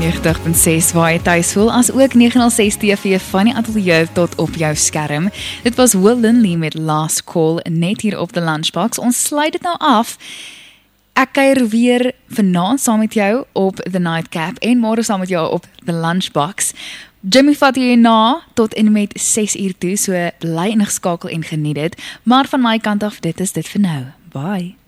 90.6 waar jy thuis voel, as ook 906 TV van die ateljee tot op jou skerm. Dit was Will Lindley met Last Call, net hier op The Lunchbox. Ons sluit dit nou af. Ek kuier weer vanaand saam met jou op The Nightcap en môre saam met jou op The Lunchbox. Jimmy vat jy na tot en met 6 uur toe, so bly ingeskakel en geniet dit. Maar van my kant af, dit is dit vir nou. Bye.